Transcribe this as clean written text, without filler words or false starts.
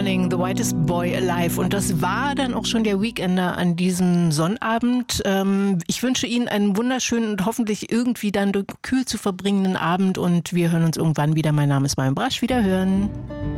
Morning, The Whitest Boy Alive. Und das war dann auch schon der Weekender an diesem Sonnabend. Ich wünsche Ihnen einen wunderschönen und hoffentlich irgendwie dann kühl zu verbringenden Abend. Und wir hören uns irgendwann wieder. Mein Name ist Marion Brasch. Wiederhören.